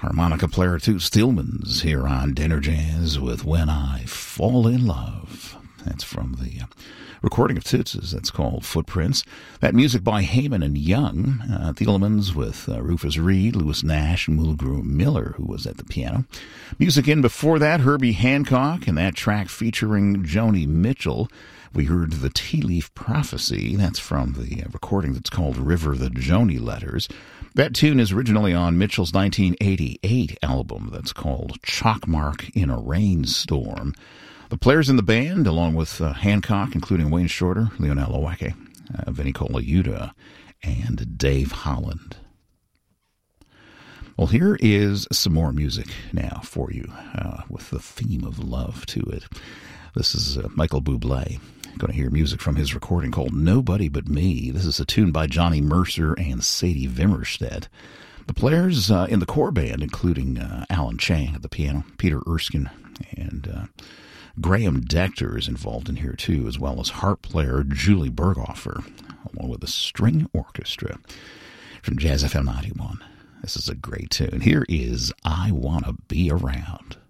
Harmonica player Toots Thielemans here on Dinner Jazz with When I Fall in Love. That's from the recording of Toots's. That's called Footprints. That music by Heyman and Young. Thielemans with Rufus Reid, Louis Nash, and Mulgrew Miller, who was at the piano. Music in before that, Herbie Hancock, and that track featuring Joni Mitchell. We heard The Tea Leaf Prophecy. That's from the recording that's called River, the Joni Letters. That tune is originally on Mitchell's 1988 album that's called Chalkmark in a Rainstorm. The players in the band, along with Hancock, including Wayne Shorter, Lionel Oweke, Vinnie Colaiuta, and Dave Holland. Well, here is some more music now for you, with the theme of love to it. This is Michael Bublé. Going to hear music from his recording called Nobody But Me. This is a tune by Johnny Mercer and Sadie Wimmerstedt. The players in the core band, including Alan Chang at the piano, Peter Erskine, and Graham Decter is involved in here too, as well as harp player Julie Berghofer, along with a string orchestra from Jazz FM 91. This is a great tune. Here is I Wanna Be Around.